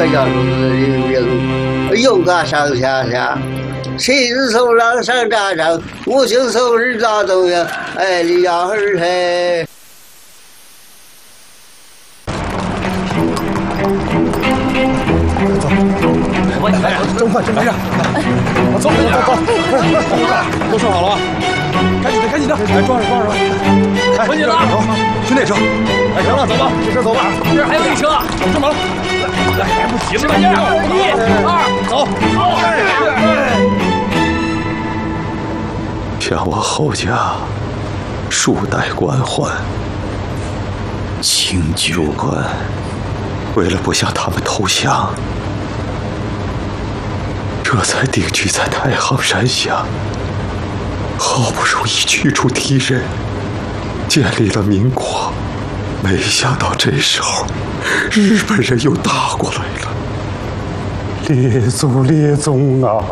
个叫做领兵，勇敢上下下，谁是手上上战场，五行手是大东阳，哎，李家儿嘿。 真快，真没事。走，都收好了吧？赶紧的，赶紧的，来装上，哎，赶紧的，走，去那车。哎，行了，走吧，这车走吧。这儿还有一车，上马了。来，来不及了，1、2，走。 向我后家数代官宦，清酒官为了不向他们投降，这才定居在太行山下。好不容易驱除敌人，建立了民国，没想到这时候日本人又打过来了。 列祖列宗啊！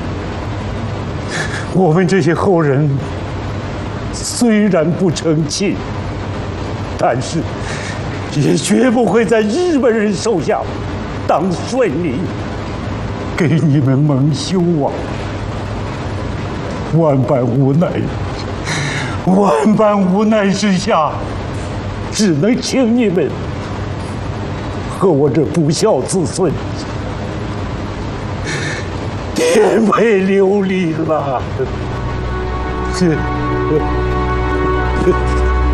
我们这些后人虽然不成器，但是也绝不会在日本人手下当顺民，给你们蒙羞啊！万般无奈之下，只能请你们和我这不孝子孙颠沛流离了。